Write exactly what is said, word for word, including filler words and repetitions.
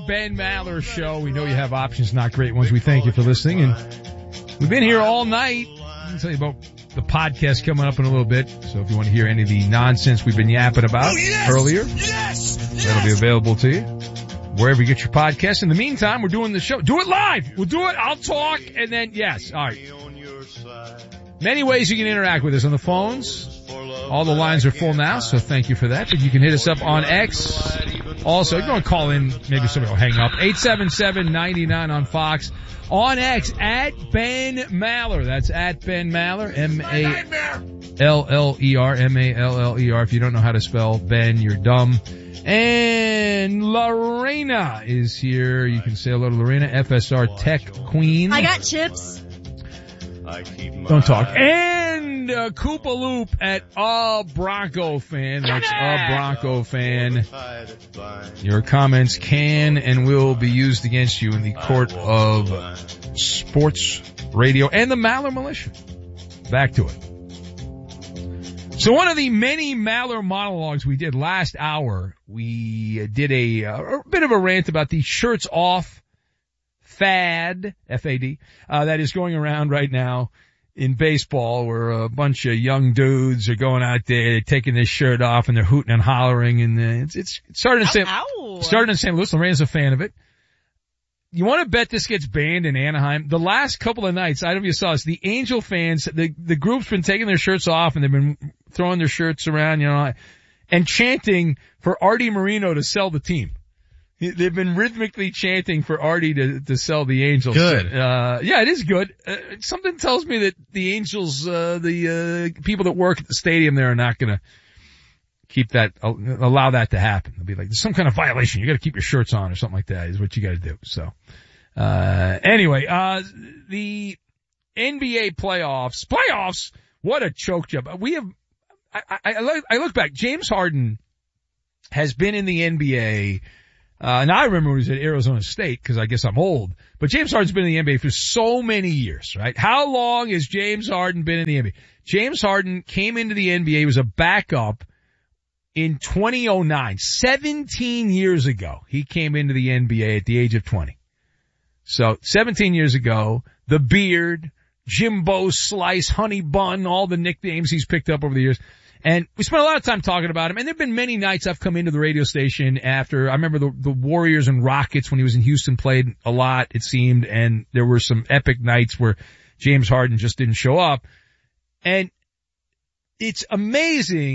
Ben Maller Show. We know you have options, not great ones. We thank you for listening. And we've been here all night. I'll tell you about the podcast coming up in a little bit. So if you want to hear any of the nonsense we've been yapping about oh, yes, earlier, yes, yes. that'll be available to you wherever you get your podcast. In the meantime, we're doing the show. Do it live. We'll do it. I'll talk. And then, yes. All right. Many ways you can interact with us on the phones. All the lines are full now, so thank you for that. But you can hit us up on X. Also, you're going to call in. Maybe somebody will hang up. eight seven seven, nine nine on Fox. On X, at Ben Maller. That's at Ben Maller. M A L L E R. M A L L E R. If you don't know how to spell Ben, you're dumb. And Lorena is here. You can say hello to Lorena, F S R Tech Queen. I got chips. Don't talk. And uh, Koopa Loop at a Bronco fan. That's a Bronco fan. Your comments can and will be used against you in the court of sports radio and the Maller Militia. Back to it. So one of the many Maller monologues we did last hour, we did a, a bit of a rant about the shirts off fad, F A D, uh, that is going around right now in baseball, where a bunch of young dudes are going out there, they're taking their shirt off and they're hooting and hollering, and uh, it's, it's it started in Saint started in Saint Louis. Lorena's a fan of it. You want to bet this gets banned in Anaheim? The last couple of nights, I don't know if you saw this, the Angel fans, the the group's been taking their shirts off and they've been throwing their shirts around, you know, and chanting for Artie Moreno to sell the team. They've been rhythmically chanting for Artie to, to sell the Angels. Good. Uh, yeah, it is good. Uh, something tells me that the Angels, uh, the, uh, people that work at the stadium there are not gonna keep that, uh, allow that to happen. They'll be like, there's some kind of violation. You gotta keep your shirts on or something like that is what you gotta do. So, uh, anyway, uh, the N B A playoffs, playoffs, what a choke job. We have, I, I, I look, I look back, James Harden has been in the N B A. Uh, and I remember when he was at Arizona State, because I guess I'm old, but James Harden's been in the N B A for so many years, right? How long has James Harden been in the N B A? James Harden came into the N B A, he was a backup in twenty oh nine. seventeen years ago, he came into the N B A at the age of twenty. So, seventeen years ago, the beard, Jimbo Slice, Honey Bun, all the nicknames he's picked up over the years. And we spent a lot of time talking about him, and there have been many nights I've come into the radio station after, I remember the, the Warriors and Rockets when he was in Houston played a lot, it seemed, and there were some epic nights where James Harden just didn't show up. And it's amazing